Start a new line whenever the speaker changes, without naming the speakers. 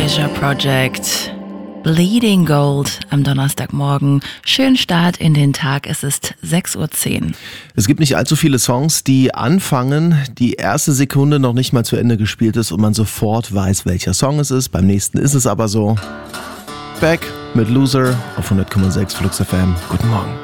Erasure Project. Bleeding Gold am Donnerstagmorgen. Schönen Start in den Tag. Es ist 6:10 Uhr.
Es gibt nicht allzu viele Songs, die anfangen, die erste Sekunde noch nicht mal zu Ende gespielt ist und man sofort weiß, welcher Song es ist. Beim nächsten ist es aber so. Back mit Loser auf 100,6 Flux FM. Guten Morgen.